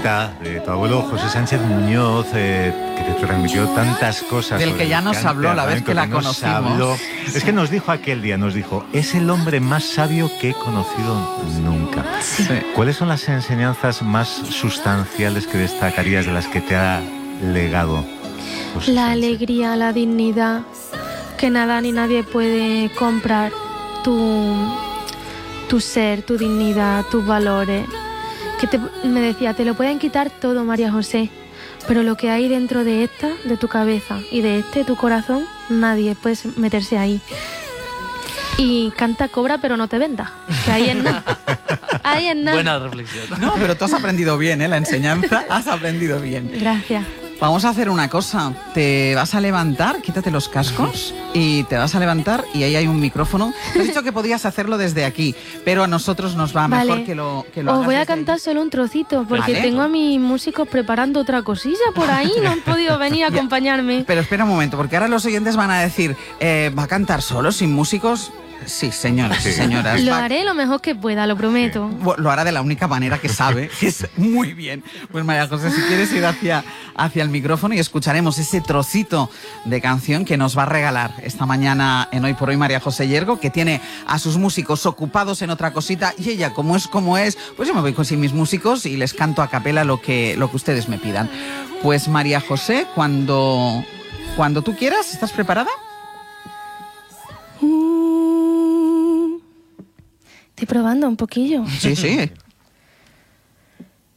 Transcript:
visita de tu abuelo José Sánchez Muñoz, que te transmitió tantas cosas. Del que ya nos habló la vez que la conocimos. Es que nos dijo aquel día, es el hombre más sabio que he conocido nunca. Sí. ¿Cuáles son las enseñanzas más sustanciales que destacarías, de las que te ha legado José La Sánchez? alegría, la dignidad, que nada ni nadie puede comprar tu ser, tu dignidad, tus valores. Me decía, te lo pueden quitar todo, María José, pero lo que hay dentro de tu cabeza y de tu corazón, nadie puede meterse ahí. Y canta, cobra, pero no te venda, que ahí es nada. Ahí es nada. Buena reflexión. No, pero tú has aprendido bien, ¿eh? La enseñanza, has aprendido bien. Gracias. Vamos a hacer una cosa. Te vas a levantar, quítate los cascos y te vas a levantar y ahí hay un micrófono. Te has dicho que podías hacerlo desde aquí, pero a nosotros nos va mejor que lo Os hagas voy a desde cantar ahí. solo un trocito, porque Vale. tengo a mis músicos preparando otra cosilla por ahí, no han podido venir a acompañarme. Pero espera un momento, porque ahora los oyentes van a decir, ¿va a cantar solo, sin músicos? Sí, señoras y señoras. Lo haré lo mejor que pueda, lo prometo. Lo hará de la única manera que sabe, que es muy bien. Pues María José, si quieres ir hacia el micrófono y escucharemos ese trocito de canción que nos va a regalar esta mañana en Hoy por Hoy María José Yergo, que tiene a sus músicos ocupados en otra cosita, y ella, como es, pues yo me voy con mis músicos y les canto a capela lo que ustedes me pidan. Pues María José, cuando tú quieras, ¿estás preparada? Estoy probando un poquillo. Sí, sí.